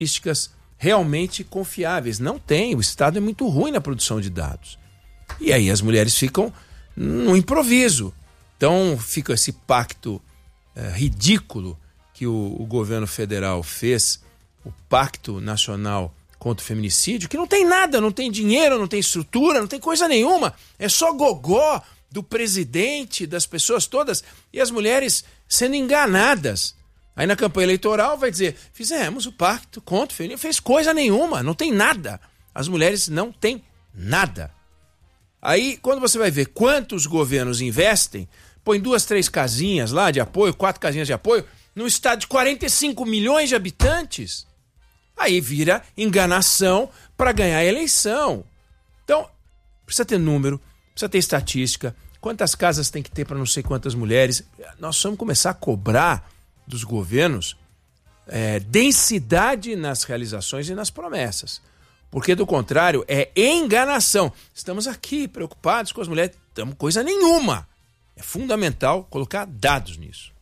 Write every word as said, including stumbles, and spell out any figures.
estatísticas realmente confiáveis. Não tem, o Estado é muito ruim na produção de dados. E aí as mulheres ficam no improviso. Então fica esse pacto é, ridículo que o, o governo federal fez, o Pacto Nacional contra o Feminicídio, que não tem nada, não tem dinheiro, não tem estrutura, não tem coisa nenhuma. É só gogó do presidente, das pessoas todas, e as mulheres sendo enganadas. Aí na campanha eleitoral vai dizer, fizemos o pacto contra o feminicídio, fez coisa nenhuma, não tem nada. As mulheres não têm nada. Aí quando você vai ver quantos governos investem, põe duas, três casinhas lá de apoio, quatro casinhas de apoio, num estado de quarenta e cinco milhões de habitantes, aí vira enganação para ganhar a eleição. Então, precisa ter número, precisa ter estatística, quantas casas tem que ter para não sei quantas mulheres. Nós vamos começar a cobrar dos governos é, densidade nas realizações e nas promessas. Porque, do contrário, é enganação. Estamos aqui preocupados com as mulheres, não temos coisa nenhuma. É fundamental colocar dados nisso.